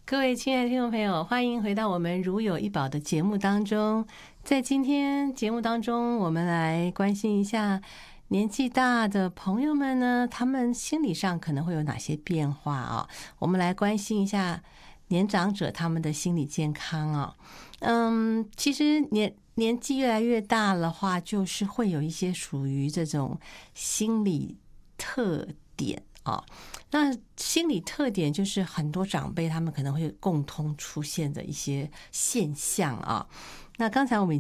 各位亲爱的听众朋友，欢迎回到我们如有一宝的节目当中。在今天节目当中，我们来关心一下年纪大的朋友们呢，他们心理上可能会有哪些变化啊？我们来关心一下年长者他们的心理健康啊。其实年纪越来越大的话，就是会有一些属于这种心理特点啊。那心理特点就是很多长辈他们可能会共通出现的一些现象啊。那刚才我们